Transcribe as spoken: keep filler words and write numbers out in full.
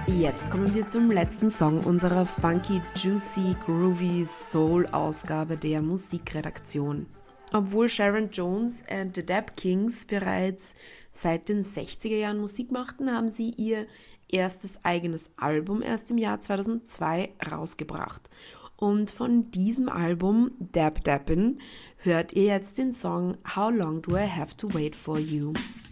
Jetzt kommen wir zum letzten Song unserer funky, juicy, groovy Soul-Ausgabe der Musikredaktion. Obwohl Sharon Jones and the Dap Kings bereits seit den sechziger Jahren Musik machten, haben sie ihr erstes eigenes Album erst im Jahr zweitausendzwei rausgebracht. Und von diesem Album, Dap Dappin', hört ihr jetzt den Song How Long Do I Have to Wait For You?